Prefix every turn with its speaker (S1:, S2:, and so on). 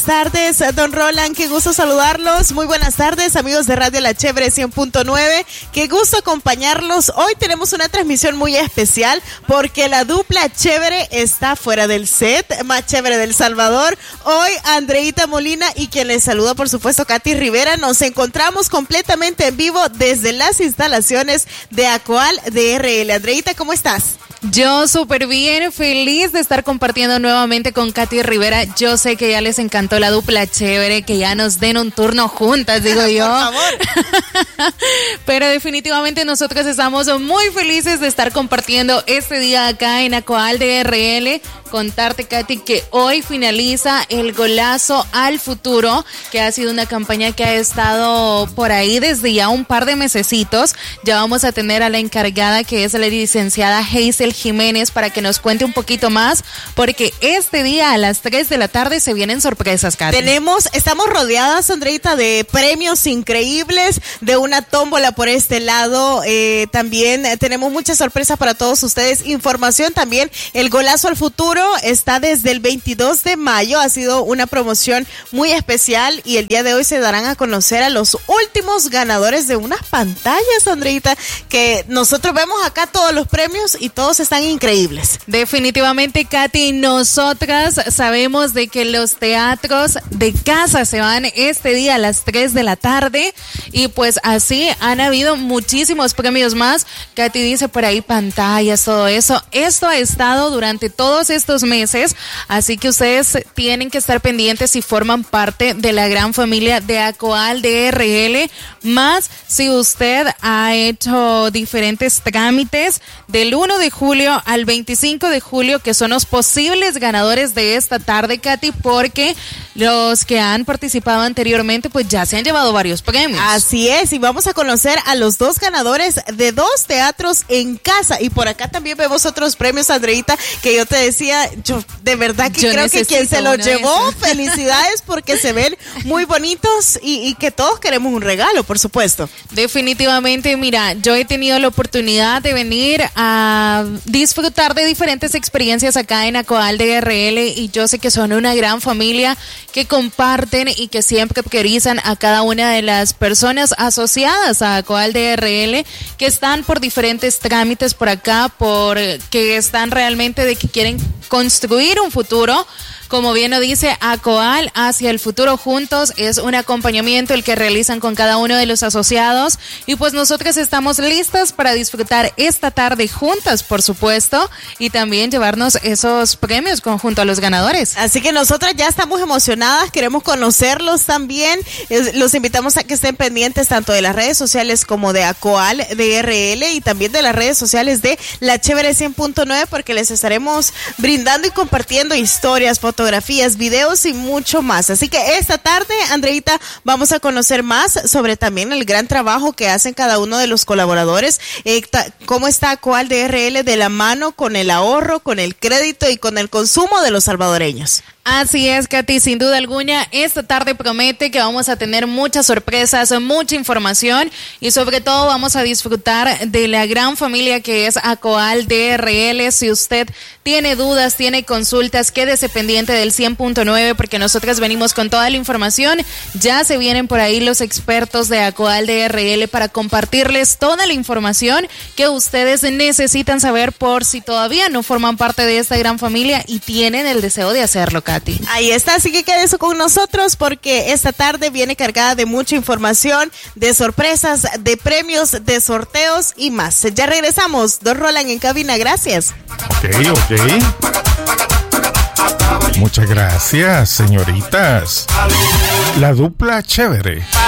S1: tardes, don Roland, qué gusto saludarlos. Muy buenas tardes, amigos de Radio La Chévere 100.9. Qué gusto acompañarlos. Hoy tenemos una transmisión muy especial porque la dupla chévere está fuera del set, más chévere del Salvador. Hoy Andreita Molina y quien les saluda, por supuesto, Katy Rivera. Nos encontramos completamente en vivo desde las instalaciones de Acoal DRL. Andreita, ¿cómo estás?
S2: Yo súper bien, feliz de estar compartiendo nuevamente con Katy Rivera. Yo sé que ya les encantó la dupla chévere, que ya nos den un turno juntas, digo yo.
S1: Por favor.
S2: Pero definitivamente nosotros estamos muy felices de estar compartiendo este día acá en Acoal DRL. Contarte, Katy, que hoy finaliza el Golazo al Futuro, que ha sido una campaña que ha estado por ahí desde ya un par de mesecitos. Ya vamos a tener a la encargada, que es la licenciada Hazel Jiménez, para que nos cuente un poquito más, porque este día a las 3 de la tarde se vienen sorpresas, Katy.
S1: Estamos rodeadas, Andreita, de premios increíbles, de una tómbola por este lado. También tenemos muchas sorpresas para todos ustedes. Información también, el Golazo al Futuro está desde el 22 de mayo, ha sido una promoción muy especial y el día de hoy se darán a conocer a los últimos ganadores de unas pantallas, Andreita, que nosotros vemos acá todos los premios y todos están increíbles.
S2: Definitivamente, Katy, nosotras sabemos de que los teatros de casa se van este día a las 3 de la tarde y pues así han habido muchísimos premios más. Katy dice por ahí pantallas, todo eso. Esto ha estado durante todos estos meses, así que ustedes tienen que estar pendientes si forman parte de la gran familia de Acoal DRL, más si usted ha hecho diferentes trámites del 1 de julio al 25 de julio, que son los posibles ganadores de esta tarde, Katy, porque los que han participado anteriormente pues ya se han llevado varios premios.
S1: Así es, y vamos a conocer a los dos ganadores de 2 teatros en casa, y por acá también vemos otros premios, Andreita, que yo te decía, yo de verdad que creo que quien se los llevó, felicidades, porque se ven muy bonitos y que todos queremos un regalo, por supuesto.
S2: Definitivamente, mira, yo he tenido la oportunidad de venir a disfrutar de diferentes experiencias acá en Acoal DRL y yo sé que son una gran familia que comparten y que siempre priorizan a cada una de las personas asociadas a Acoal DRL, que están por diferentes trámites por acá, que están realmente de que quieren construir un futuro. Como bien lo dice Acoal, hacia el futuro juntos, es un acompañamiento el que realizan con cada uno de los asociados y pues nosotros estamos listas para disfrutar esta tarde juntas, por supuesto, y también llevarnos esos premios junto a los ganadores.
S1: Así que nosotras ya estamos emocionadas, queremos conocerlos también. Los invitamos a que estén pendientes tanto de las redes sociales como de Acoal DRL y también de las redes sociales de La Chévere 100.9, porque les estaremos brindando y compartiendo historias, fotografías, videos y mucho más. Así que esta tarde, Andreita, vamos a conocer más sobre también el gran trabajo que hacen cada uno de los colaboradores, cómo está Acoal DRL de la mano con el ahorro, con el crédito y con el consumo de los salvadoreños.
S2: Así es, Katy, sin duda alguna, esta tarde promete que vamos a tener muchas sorpresas, mucha información y sobre todo vamos a disfrutar de la gran familia que es Acoal DRL. Si usted tiene dudas, tiene consultas, quédese pendiente del 100.9 porque nosotros venimos con toda la información. Ya se vienen por ahí los expertos de Acoal DRL para compartirles toda la información que ustedes necesitan saber por si todavía no forman parte de esta gran familia y tienen el deseo de hacerlo, Katy.
S1: Ahí está, así que quédese con nosotros porque esta tarde viene cargada de mucha información, de sorpresas, de premios, de sorteos y más. Ya regresamos, don Roland en cabina, gracias.
S3: Ok. Muchas gracias, señoritas. La dupla chévere.